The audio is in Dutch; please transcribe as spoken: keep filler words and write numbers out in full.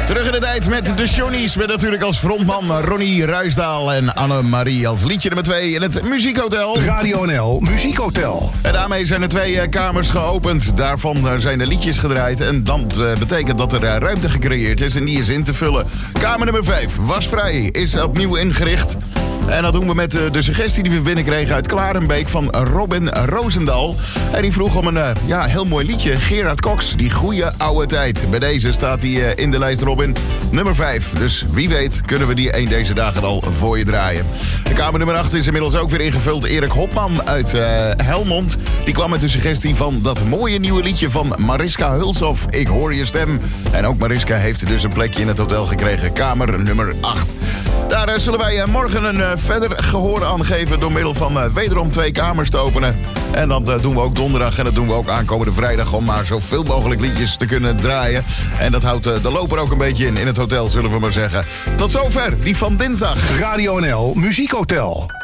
Terug in de tijd met de Johnny's. Met natuurlijk als frontman Ronnie Ruisdaal en Annemarie als liedje nummer twee in het Muziekhotel. Radio N L Muziekhotel. En daarmee zijn er twee uh, kamers geopend. Daarvan uh, zijn de liedjes gedraaid. En dat uh, betekent dat er uh, ruimte gecreëerd is en die is in te vullen. Kamer nummer vijf, Wasvrij, is opnieuw ingericht. En dat doen we met uh, de suggestie die we binnenkregen uit Klarenbeek van Robin Roosendaal. En die vroeg om een uh, ja, heel mooi liedje. Gerard Cox, Die Goeie Oude Tijd. Bij deze staat hij uh, in de lijst, Robin. Nummer vijf. Dus wie weet kunnen we die een deze dagen al voor je draaien. De kamer nummer acht is inmiddels ook weer ingevuld. Erik Hopman uit uh, Helmond. Die kwam met de suggestie van dat mooie nieuwe liedje van Mariska Hulshoff. Ik hoor je stem. En ook Mariska heeft dus een plekje in het hotel gekregen. Kamer nummer acht. Daar uh, zullen wij uh, morgen een uh, verder gehoor aan geven door middel van uh, wederom twee kamers te openen. En dat uh, doen we ook donderdag en dat doen we ook aankomende vrijdag om maar zoveel mogelijk liedjes te kunnen draaien. En dat houdt uh, de loper ook een beetje in, in het hotel, zullen we maar zeggen. Tot zover, die van dinsdag. Radio N L Muziekhotel.